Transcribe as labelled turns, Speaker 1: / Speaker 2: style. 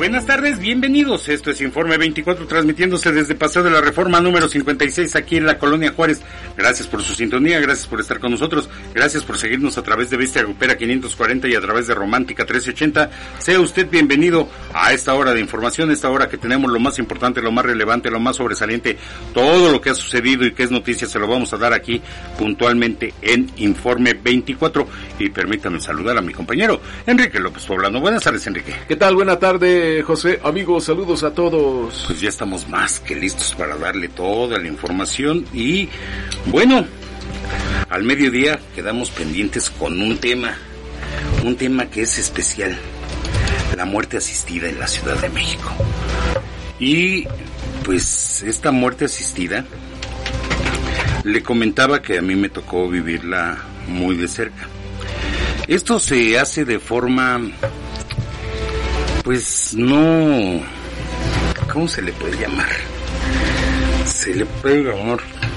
Speaker 1: Buenas tardes, bienvenidos. Esto es Informe 24, transmitiéndose desde Paseo de la Reforma número 56, aquí en la Colonia Juárez. Gracias por su sintonía, gracias por estar con nosotros, gracias por seguirnos a través de Bestia Grupera 540 y a través de Romántica 1380. Sea usted bienvenido a esta hora de información, esta hora que tenemos lo más importante, lo más relevante, lo más sobresaliente, todo lo que ha sucedido y que es noticia, se lo vamos a dar aquí puntualmente en Informe 24. Y permítanme saludar a mi compañero Enrique López Poblano. Buenas tardes, Enrique.
Speaker 2: ¿Qué tal? Buena tarde, José. Amigos, saludos a todos.
Speaker 1: Pues ya estamos más que listos para darle toda la información y, bueno, al mediodía quedamos pendientes con un tema que es especial, la muerte asistida en la Ciudad de México. Y, pues, esta muerte asistida, le comentaba que a mí me tocó vivirla muy de cerca. Esto se hace de forma, pues no, ¿cómo se le puede llamar? Se le puede llamar